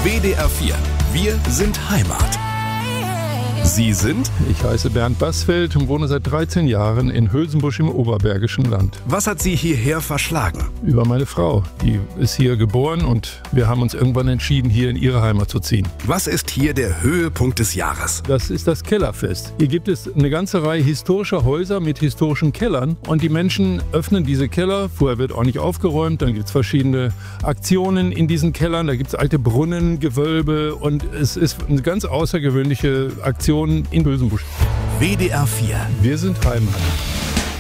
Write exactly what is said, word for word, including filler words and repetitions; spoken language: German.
W D R vier. Wir sind Heimat. Sie sind? Ich heiße Bernd Bassfeld und wohne seit dreizehn Jahren in Hülsenbusch im Oberbergischen Land. Was hat Sie hierher verschlagen? Über meine Frau. Die ist hier geboren und wir haben uns irgendwann entschieden, hier in ihre Heimat zu ziehen. Was ist hier der Höhepunkt des Jahres? Das ist das Kellerfest. Hier gibt es eine ganze Reihe historischer Häuser mit historischen Kellern und die Menschen öffnen diese Keller. Vorher wird ordentlich aufgeräumt, dann gibt es verschiedene Aktionen in diesen Kellern. Da gibt es alte Brunnen, Gewölbe und es ist eine ganz außergewöhnliche Aktion in Hülsenbusch. W D R vier. Wir sind Heimat.